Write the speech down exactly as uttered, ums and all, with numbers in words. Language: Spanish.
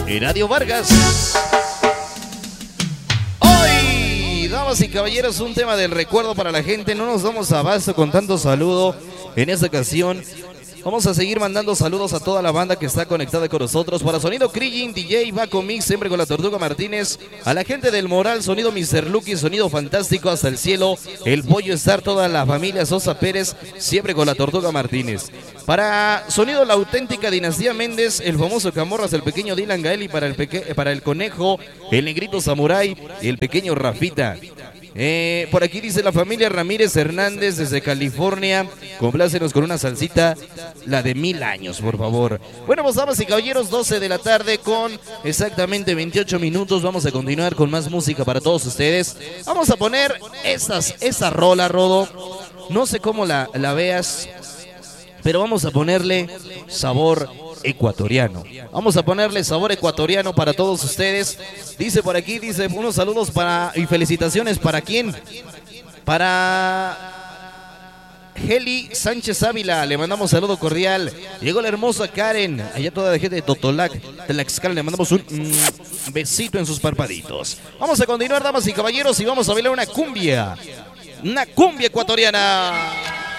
Eladio Vargas. Hoy, damas y caballeros, un tema del recuerdo para la gente. No nos damos abasto con tanto saludo en esta ocasión. Vamos a seguir mandando saludos a toda la banda que está conectada con nosotros. Para Sonido Krillin, D J, Baco Mix, siempre con la Tortuga Martínez. A la gente del Moral, Sonido mister Lucky, Sonido Fantástico hasta el cielo. El Pollo Star, toda la familia Sosa Pérez, siempre con la Tortuga Martínez. Para Sonido La Auténtica Dinastía Méndez, el famoso Camorras, el pequeño Dylan Gaeli, para el, peque para el Conejo, el Negrito Samurai y el pequeño Rafita. Eh, por aquí dice la familia Ramírez Hernández desde California. Complácenos con una salsita, la de mil años, por favor. Bueno, pues damas y caballeros, doce de la tarde con exactamente veintiocho minutos. Vamos a continuar con más música para todos ustedes. Vamos a poner estas, esta rola, Rodo. No sé cómo la, la veas, pero vamos a ponerle sabor ecuatoriano. Vamos a ponerle sabor ecuatoriano para todos ustedes. Dice por aquí, dice unos saludos para y felicitaciones para quién. Para Heli Sánchez Ávila, le mandamos saludo cordial. Llegó la hermosa Karen, allá toda la gente de Totolac, Tlaxcala, le mandamos un mm, besito en sus parpaditos. Vamos a continuar, damas y caballeros, y vamos a bailar una cumbia. Una cumbia ecuatoriana.